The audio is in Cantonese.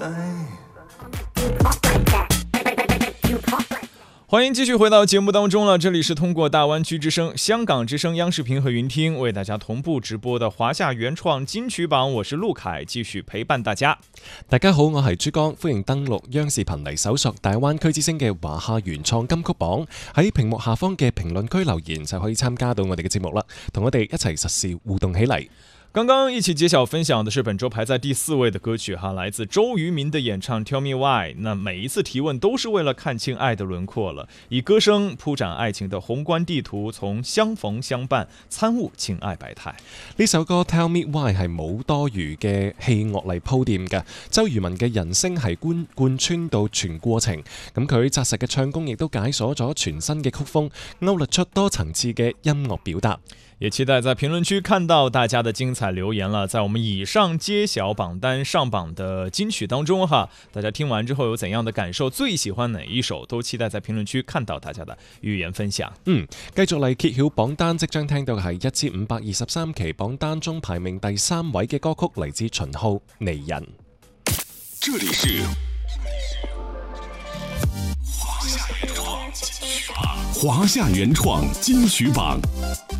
欢迎继续回到节目当中了，这里是通过大湾区之声、香港之声、央视频和云听为大家同步直播的华夏原創金曲榜，我是陸凱，繼續陪伴大家。 大家好，我係珠江，歡迎登錄央視頻嚟搜索大灣區之聲嘅華夏原創金曲榜，喺屏幕下方嘅評論區留言就可以參加到我哋嘅節目啦，同我哋一齊實時互動起嚟。 剛剛一起揭曉分享的是本周排在第4位的歌曲來自周渝民的演唱 Tell Me Why。 那每一次提問都是為了看清愛的輪廓了，以歌聲鋪展愛情的宏觀地圖，從相逢相伴參悟情愛百態。 呢首歌 Tell Me Why 係冇多餘嘅器樂嚟鋪墊嘅，周渝民嘅人聲係貫穿到全過程，咁佢紮實嘅唱功亦都解鎖咗全新嘅曲風，勾勒出多層次嘅音樂表達。 也期待在評論區看到大家的精彩留言了。在我們以上揭曉榜單上榜的金曲當中大家聽完之後有怎樣的感受，最喜歡哪一首，都期待在評論區看到大家的語言分享。 繼續嚟揭曉榜單，即將聽到嘅係1523期榜單中排名第3位嘅歌曲，嚟自秦昊《離人》。 這裡是華夏原創金曲榜。